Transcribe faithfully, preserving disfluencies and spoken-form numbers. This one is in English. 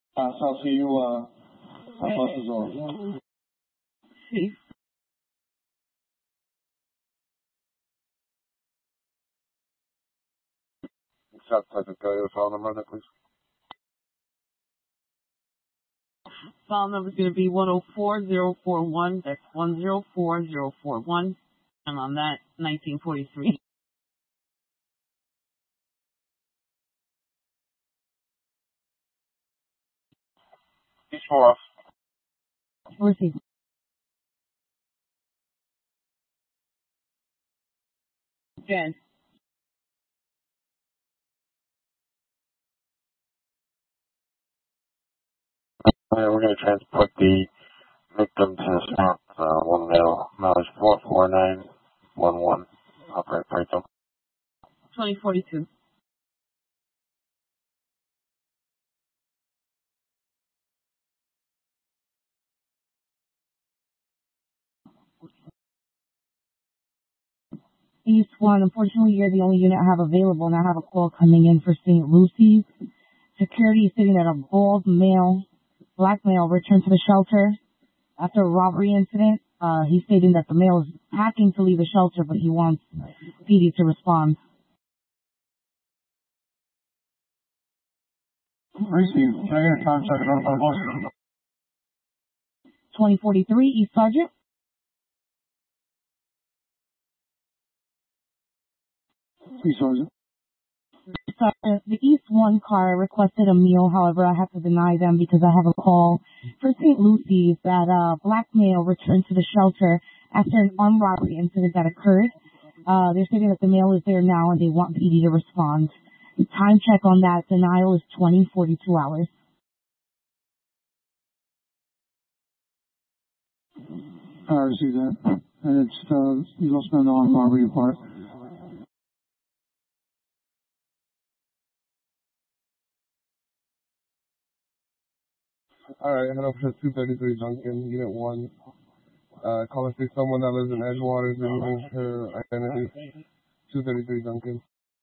Uh, so I'll see you, uh, at Buster's office. See. Shop type of your phone number, please. File number is going to be one oh four zero four one. That's one oh four zero four one. And on that, nineteen forty-three. Each four off. Receive. Again. Yeah, we're going to transport the victim to the spot, uh, one male, mileage four four nine one one. Operate breakdown. twenty forty-two. East one, unfortunately, you're the only unit I have available, and I have a call coming in for Saint Lucy's. Security is stating that a bald male, black male, returned to the shelter after a robbery incident. Uh, he's stating that the male is packing to leave the shelter, but he wants P D to respond. Receive. Can I get a contact number for Buster? twenty forty-three, East Sergeant. Please, Sergeant. Uh, the East one car requested a meal. However, I have to deny them because I have a call for Saint Lucy's that a uh, black male returned to the shelter after an armed robbery incident that occurred. Uh, they're stating that the male is there now and they want P D to respond. The time check on that denial is twenty forty-two hours. I received that. And it's, uh, you lost an armed robbery part. Alright, head over to two thirty-three Duncan, Unit one. Uh, call and see someone that lives in Edgewater is removing her identity. two thirty-three Duncan.